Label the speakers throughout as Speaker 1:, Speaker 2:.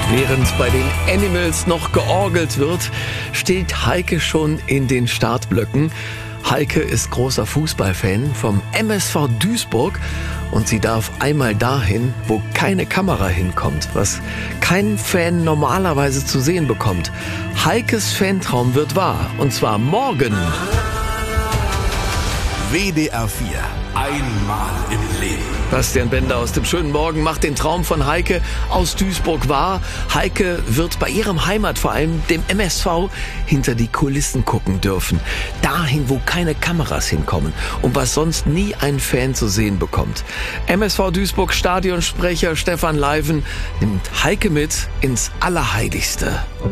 Speaker 1: Während bei den Animals noch georgelt wird, steht Heike schon in den Startblöcken. Heike ist großer Fußballfan vom MSV Duisburg und sie darf einmal dahin, wo keine Kamera hinkommt, was kein Fan normalerweise zu sehen bekommt. Heikes Fantraum wird wahr, und zwar morgen.
Speaker 2: WDR 4. Einmal im Leben.
Speaker 1: Bastian Bender aus dem schönen Morgen macht den Traum von Heike aus Duisburg wahr. Heike wird bei ihrem Heimatverein, dem MSV, hinter die Kulissen gucken dürfen. Dahin, wo keine Kameras hinkommen und was sonst nie ein Fan zu sehen bekommt. MSV Duisburg Stadionsprecher Stefan Leiven nimmt Heike mit ins Allerheiligste.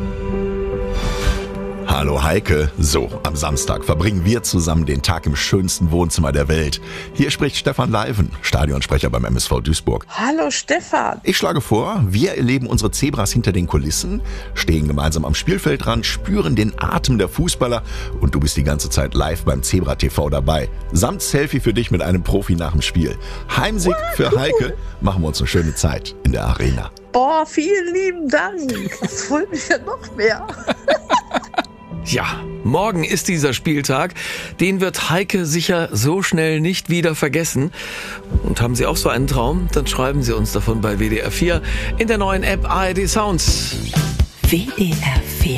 Speaker 2: Hallo Heike. So, am Samstag verbringen wir zusammen den Tag im schönsten Wohnzimmer der Welt. Hier spricht Stefan Leiven, Stadionsprecher beim MSV Duisburg.
Speaker 3: Hallo Stefan.
Speaker 2: Ich schlage vor, wir erleben unsere Zebras hinter den Kulissen, stehen gemeinsam am Spielfeldrand, spüren den Atem der Fußballer und du bist die ganze Zeit live beim Zebra TV dabei. Samt Selfie für dich mit einem Profi nach dem Spiel. Heimsieg für Heike, machen wir uns eine schöne Zeit in der Arena.
Speaker 3: Boah, vielen lieben Dank. Das freut mich ja noch mehr.
Speaker 1: Ja, morgen ist dieser Spieltag. Den wird Heike sicher so schnell nicht wieder vergessen. Und haben Sie auch so einen Traum? Dann schreiben Sie uns davon bei WDR 4 in der neuen App ARD Sounds.
Speaker 4: WDR 4